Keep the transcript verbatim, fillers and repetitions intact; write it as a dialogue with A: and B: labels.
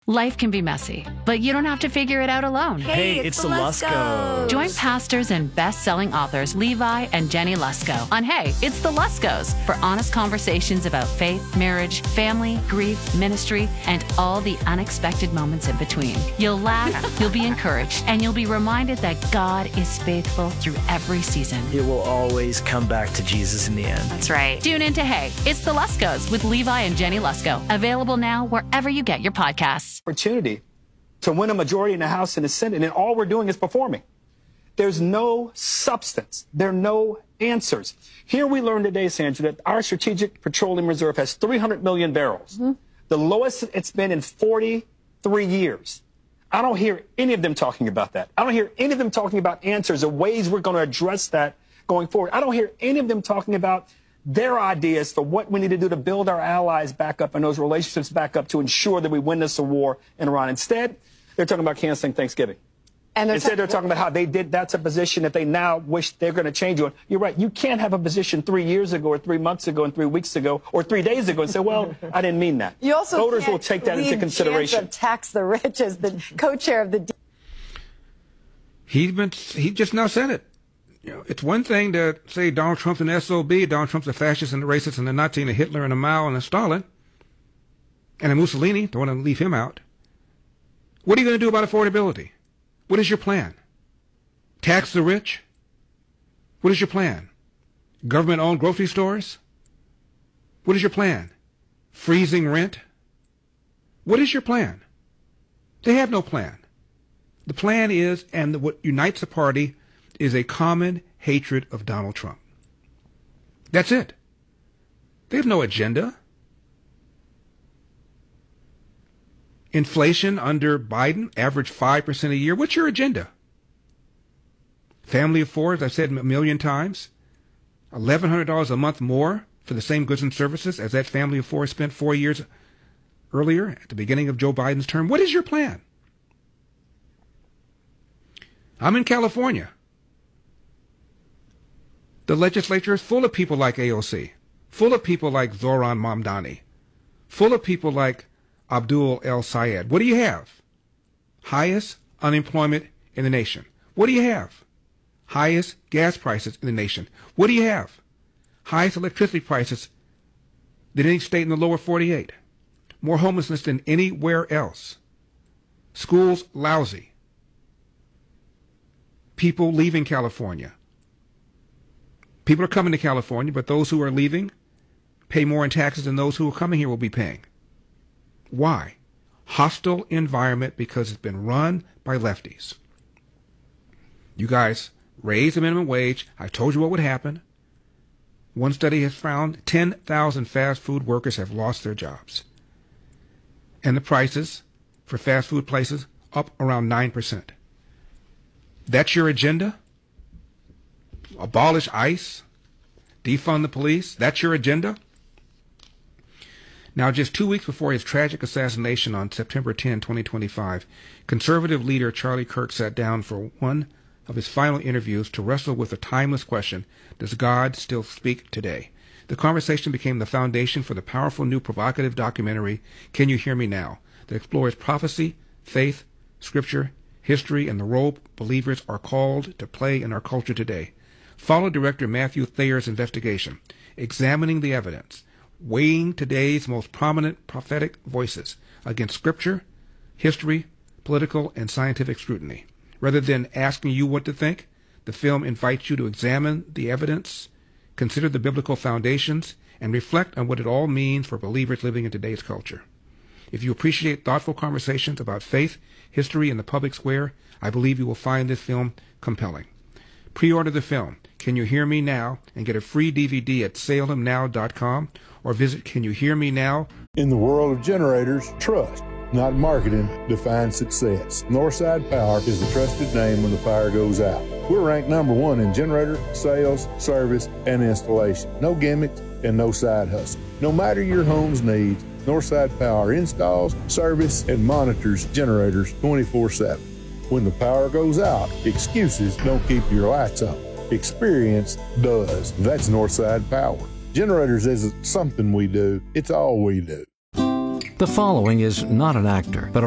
A: Life can be messy, but you don't have to figure it out alone.
B: Hey, it's, it's the Luskos.
A: Join pastors and best-selling authors Levi and Jenny Lusko on Hey, It's the Luskos for honest conversations about faith, marriage, family, grief, ministry, and all the unexpected moments in between. You'll laugh, you'll be encouraged, and you'll be reminded that God is faithful through every season.
B: It will always come back to Jesus in the end.
A: That's right. Tune in to Hey, It's the Luskos with Levi and Jenny Lusko. Available now wherever you get your podcasts.
C: Opportunity to win a majority in the House and the Senate, and all we're doing is performing. There's no substance. There are no answers. Here we learned today, Sandra, that our Strategic Petroleum Reserve has three hundred million barrels, mm-hmm. the lowest it's been in forty-three years. I don't hear any of them talking about that. I don't hear any of them talking about answers or ways we're going to address that going forward. I don't hear any of them talking about their ideas for what we need to do to build our allies back up and those relationships back up to ensure that we win this war in Iran. Instead, they're talking about canceling Thanksgiving. And they're Instead, they're talking about how they did. That's a position that they now wish they're going to change on. You're right. You can't have a position three years ago or three months ago and three weeks ago or three days ago and say, well, I didn't mean that.
D: You also
C: Voters will take that into consideration.
D: Of tax the rich as the co-chair of the...
E: He's been, he just now said it. You know, it's one thing to say Donald Trump's an S O B, Donald Trump's a fascist and a racist and a Nazi and a Hitler and a Mao and a Stalin and a Mussolini. Don't want to leave him out. What are you going to do about affordability? What is your plan? Tax the rich? What is your plan? Government-owned grocery stores? What is your plan? Freezing rent? What is your plan? They have no plan. The plan is, and the, what unites the party is a common hatred of Donald Trump. That's it. They have no agenda. Inflation under Biden averaged five percent a year. What's your agenda? Family of four, as I've said a million times, eleven hundred dollars a month more for the same goods and services as that family of four spent four years earlier at the beginning of Joe Biden's term. What is your plan? I'm in California. The legislature is full of people like A O C, full of people like Zoran Mamdani, full of people like Abdul El Sayed. What do you have? Highest unemployment in the nation. What do you have? Highest gas prices in the nation. What do you have? Highest electricity prices than any state in the lower forty-eight. More homelessness than anywhere else. Schools lousy. People leaving California. People are coming to California, but those who are leaving pay more in taxes than those who are coming here will be paying. Why? Hostile environment because it's been run by lefties. You guys raise the minimum wage. I told you what would happen. One study has found ten thousand fast food workers have lost their jobs. And the prices for fast food places up around nine percent. That's your agenda? Abolish ICE? Defund the police? That's your agenda? Now, just two weeks before his tragic assassination on September tenth, twenty twenty-five, conservative leader Charlie Kirk sat down for one of his final interviews to wrestle with the timeless question, does God still speak today? The conversation became the foundation for the powerful new provocative documentary, Can You Hear Me Now?, that explores prophecy, faith, scripture, history, and the role believers are called to play in our culture today. Follow director Matthew Thayer's investigation, examining the evidence, weighing today's most prominent prophetic voices against scripture, history, political, and scientific scrutiny. Rather than asking you what to think, the film invites you to examine the evidence, consider the biblical foundations, and reflect on what it all means for believers living in today's culture. If you appreciate thoughtful conversations about faith, history, and the public square, I believe you will find this film compelling. Pre-order the film, Can You Hear Me Now?, and get a free D V D at salem now dot com or visit Can You Hear Me Now?
F: In the world of generators, trust, not marketing, defines success. Northside Power is the trusted name when the fire goes out. We're ranked number one in generator, sales, service, and installation. No gimmicks and no side hustle. No matter your home's needs, Northside Power installs, service, and monitors generators twenty-four seven. When the power goes out, excuses don't keep your lights on. Experience does. That's Northside Power. Generators isn't something we do, it's all we do.
G: The following is not an actor, but a